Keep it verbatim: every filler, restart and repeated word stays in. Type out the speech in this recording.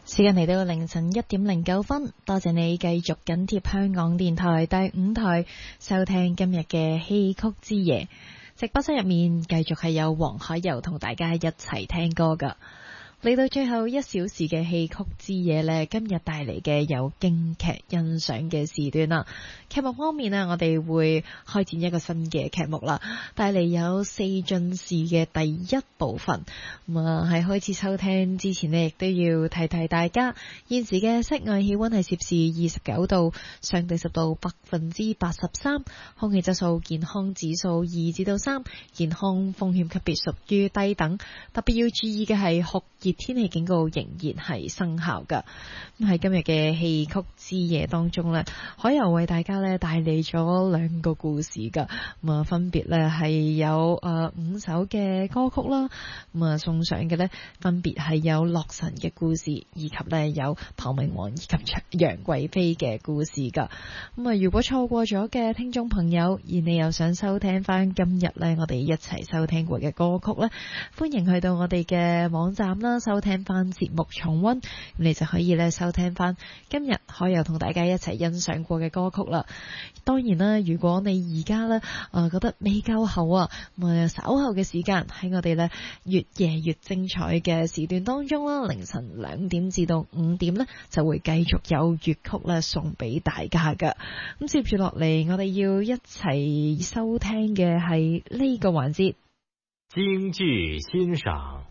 時間嚟到凌晨一點零九分，多謝你繼續緊貼香港電台第五台收聽今日嘅戲曲之夜。直播室入面繼續係有黃海柔同大家一齊聽歌噶。嚟到最後一小時嘅戲曲之夜呢，今日帶嚟嘅有京劇欣賞嘅時段啦。劇目方面呢，我哋會開展一個新嘅劇目啦，帶嚟有四進士嘅第一部分。咁啊，喺開始收聽之前呢，亦都要提提大家，現時嘅室外氣溫係攝氏二十九度，相對濕度百分之八十三，空氣質素健康指數二至到三，健康風險級別屬於低等。特別要注意嘅係酷熱天氣警告仍然係生效㗎。咁喺今日嘅戲曲之夜當中呢，海柔為大家呢帶嚟咗兩個故事㗎。咁啊，分別呢係有誒五首嘅歌曲啦。咁啊，送上嘅呢分別係有洛神嘅故事，以及呢有唐明皇以及楊貴妃嘅故事㗎。咁啊，如果錯過咗嘅聽眾朋友，而你又想收聽翻今日呢我哋一齊收聽過嘅歌曲呢，歡迎去到我哋嘅網站啦，收聽翻節目重溫，咁你就可以咧收聽翻今日海柔同大家一齊欣賞過嘅歌曲啦。當然啦，如果你而家咧誒覺得未夠後啊，咁啊稍後嘅時間喺我哋咧越夜越精彩嘅時段當中啦，凌晨兩點至到五點咧就會繼續有粵曲咧送俾大家噶。咁接住落嚟，我哋要一齊收聽嘅係呢個環節， 京劇欣賞。